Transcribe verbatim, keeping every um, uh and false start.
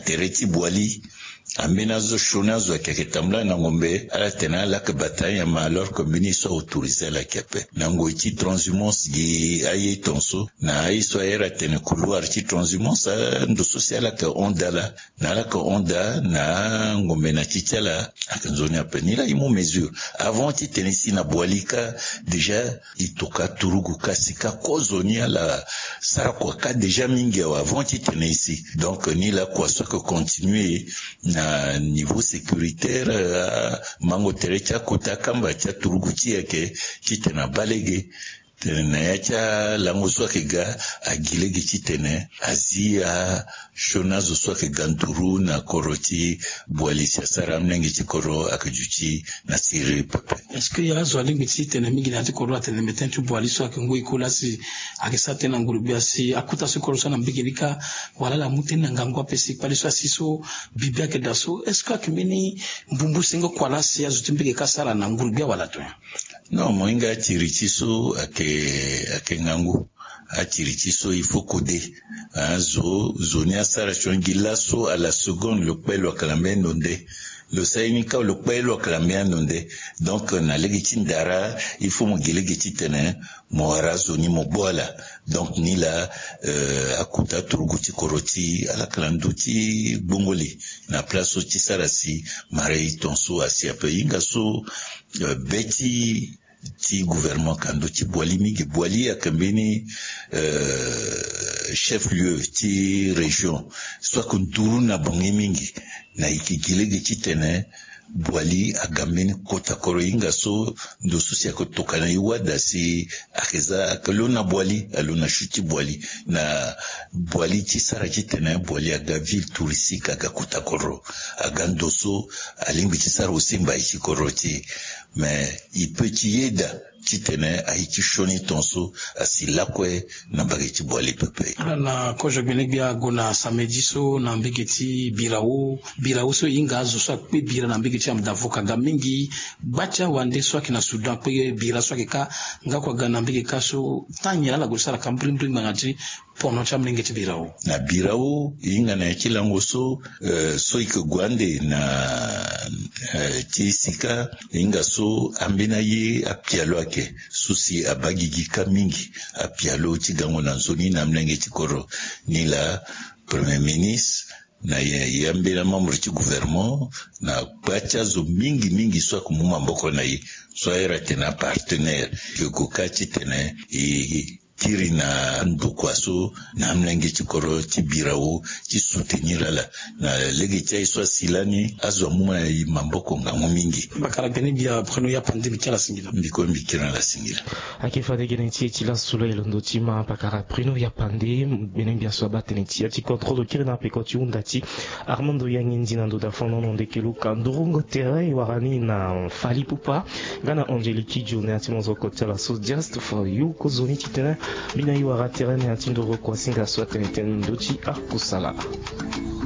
tereti Boali amenazo shonazo keketamla na ngombe ala tena la ke bataille ma alors que ministre autorisé la kepe nango ti transhumance gi aye tonso na aye so era tena couloir ti transhumance ndo social ka onda la na la ka onda na ngombe na titala akanzoni apenila imo mesure avant ti tenisi na Boalika déjà itoka turugu kasika kozoni ala sara ko ka déjà mingi avant ti tenisi donc ni la quoi soit que continuer na niveau sécuritaire uh, mango terecha kota kamba cha turuguti yake kitena balege tena yacha lango swake ga agilege kitene azia shonazo swake ganduru na koroti Boalisia sara mnenge chikoro akajuchi na siri pepe. Est-ce que ya zo alingi kitene mingi na chikoro atene metentu Boalisia swake ngoi kula si akisate na ngurubia si akuta sikoro sana mbigirika wala la mutena ngangwa pesi paliswa siso bibia ke daso est-ce que akimini mbumbu singo kwala si ya zutimbige kasara na ngurubia wala to. Non, moinga tirichiso ake ake ngangu atirichiso il faut coder azo zonia sara chongila so à la seconde le pelo kalambe ndonde le sainika le pelo kalambe ndonde donc na legiti ndara il faut mo gelegiti tene mo razoni mo bola donc ni la euh, akuta turuguti koroti ala kalanduti bongoli na place ti sarasi marei tonso asia pe inga so uh, beti ti gouvernement kando ti Boali mingi Boali akambeni euh, chef lieu ti région soit kunduru na bangi mingi na ikigilege ti tene Boali agambeni kota koro inga so ndo susi akotoka na iwada si akeza akalona Boali alona shuti Boali na Boali ti sara ti tene Boali aga ville touristique aga kota koro aga ndoso alimbi ti sara osimba iti koro ti mais il peut y yeda titene aiki shoni tonso asilakwe na bageti Boali pepe na koja gbenebia gona samedi so na mbegeti birawo birawo so inga zo so pe bira na mbegeti amdavoka ga mingi bacha wande so kina Sudan pe bira so ka ngakwa ga na mbegeka so tanyela la gosara kambrindo ngati pono cha mlingeti birawo na birawo inga na kilango so uh, so ike gwande na uh, tisika inga so ambina ye apialo ake susi abagigika mingi apialo tigango na zoni na mlingeti koro ni la premier ministre na yambela membre ti gouvernement na bacha zo mingi mingi so kumuma mboko na ye so era tena partenaire ke kokati tena e tiri na ndokwaso na mlenge chikoro tibirawo ti soutenir la na legi tia iswa silani azwa muma mamboko ngango mingi bakara bene bia preno ya pandemi tala singila mbiko mbikira la singila akifa de geneti ti la solo elondo ti ma bakara preno ya pande bene bia so batene ti ti contrôle kiri na pe koti undati Armando Yangindi na ndo da fono no de kilo kandurungo terrain warani na fali pupa gana Angelique Journée ati mozo koti la so just for you ko zoni ti tena bina iwara terrain ati ndo ko singa so tene ten do ti akusala